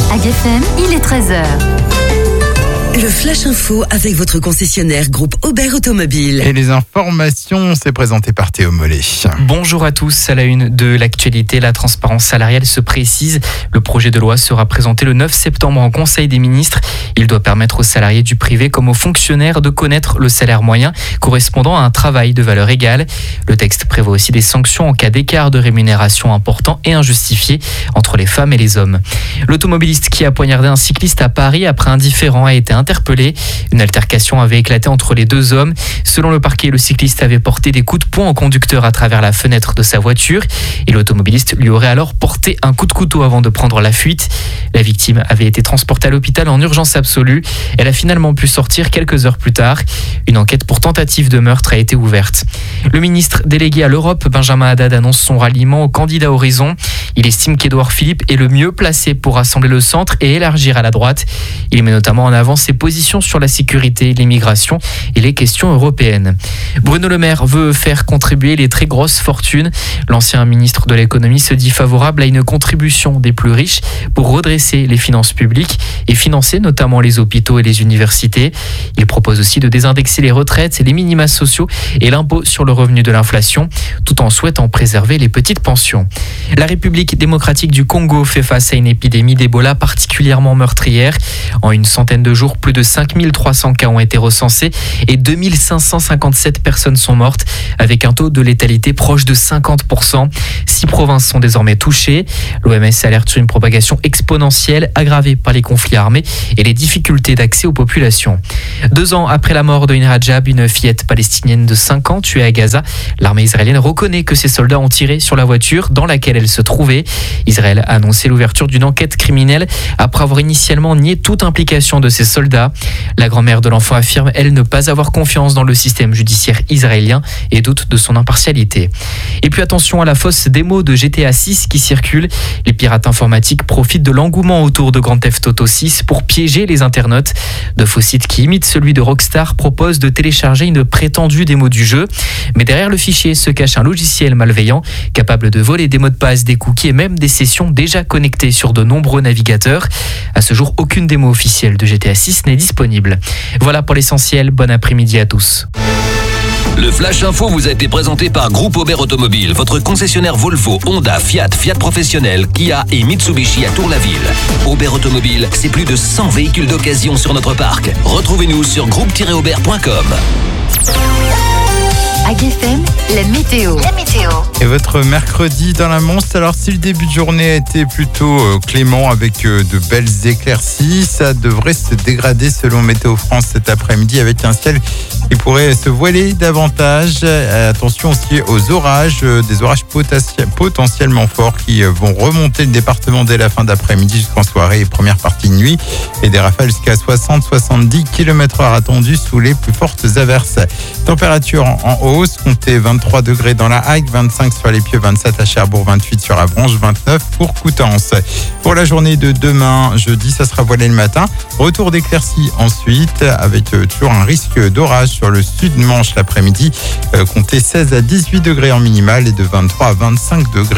AgFM, il est 13h. Le Flash Info avec votre concessionnaire groupe Aubert Automobile. Et les informations, c'est présenté par Théo Mollet. Bonjour à tous. À la une de l'actualité, la transparence salariale se précise. Le projet de loi sera présenté le 9 septembre en Conseil des ministres. Il doit permettre aux salariés du privé comme aux fonctionnaires de connaître le salaire moyen correspondant à un travail de valeur égale. Le texte prévoit aussi des sanctions en cas d'écart de rémunération important et injustifié entre les femmes et les hommes. L'automobiliste qui a poignardé un cycliste à Paris après un différend a été interpellé. Une altercation avait éclaté entre les deux hommes. Selon le parquet, le cycliste avait porté des coups de poing au conducteur à travers la fenêtre de sa voiture et l'automobiliste lui aurait alors porté un coup de couteau avant de prendre la fuite. La victime avait été transportée à l'hôpital en urgence absolue. Elle a finalement pu sortir quelques heures plus tard. Une enquête pour tentative de meurtre a été ouverte. Le ministre délégué à l'Europe, Benjamin Haddad, annonce son ralliement au candidat Horizon. Il estime qu'Édouard Philippe est le mieux placé pour rassembler le centre et élargir à la droite. Il met notamment en avant ses positions sur la sécurité, l'immigration et les questions européennes. Bruno Le Maire veut faire contribuer les très grosses fortunes. L'ancien ministre de l'économie se dit favorable à une contribution des plus riches pour redresser les finances publiques et financer notamment les hôpitaux et les universités. Il propose aussi de désindexer les retraites, les minima sociaux et l'impôt sur le revenu de l'inflation, tout en souhaitant préserver les petites pensions. La République démocratique du Congo fait face à une épidémie d'Ebola particulièrement meurtrière. En une centaine de jours, plus de 5300 cas ont été recensés et 2557 personnes sont mortes, avec un taux de létalité proche de 50%. 6 provinces sont désormais touchées. L'OMS alerte sur une propagation exponentielle aggravée par les conflits armés et les difficultés d'accès aux populations. 2 ans après la mort de Hina Rajab, une fillette palestinienne de 5 ans tuée à Gaza, l'armée israélienne reconnaît que ses soldats ont tiré sur la voiture dans laquelle elle se trouvait. Israël a annoncé l'ouverture d'une enquête criminelle après avoir initialement nié toute implication de ses soldats. La grand-mère de l'enfant affirme, elle, ne pas avoir confiance dans le système judiciaire israélien et doute de son impartialité. Et puis attention à la fausse démo de GTA 6 qui circule. Les pirates informatiques profitent de l'engouement autour de Grand Theft Auto 6 pour piéger les internautes. De faux sites qui imitent celui de Rockstar proposent de télécharger une prétendue démo du jeu. Mais derrière le fichier se cache un logiciel malveillant capable de voler des mots de passe, des cookies et même des sessions déjà connectées sur de nombreux navigateurs. À ce jour, aucune démo officielle de GTA 6 n'est disponible. Voilà pour l'essentiel. Bon après-midi à tous. Le Flash Info vous a été présenté par Groupe Aubert Automobile, votre concessionnaire Volvo, Honda, Fiat Professionnel, Kia et Mitsubishi à Tour-la-Ville. Aubert Automobile, c'est plus de 100 véhicules d'occasion sur notre parc. Retrouvez-nous sur groupe-aubert.com. AgFM, la météo. Et votre mercredi dans la Mons, alors si le début de journée a été plutôt clément avec de belles éclaircies, ça devrait se dégrader selon Météo France cet après-midi avec un ciel qui pourrait se voiler davantage. Attention aussi aux orages, des orages potentiellement forts qui vont remonter le département dès la fin d'après-midi jusqu'en soirée et première partie de nuit. Et des rafales jusqu'à 60-70 km/h attendues sous les plus fortes averses. Température en hausse, comptez 23 degrés dans la Hague, 25 sur les Pieux, 27 à Cherbourg, 28 sur Avranches, 29 pour Coutances. Pour la journée de demain, jeudi, ça sera voilé le matin. Retour d'éclaircies ensuite, avec toujours un risque d'orage sur le sud Manche l'après-midi. Comptez 16 à 18 degrés en minimal et de 23 à 25 degrés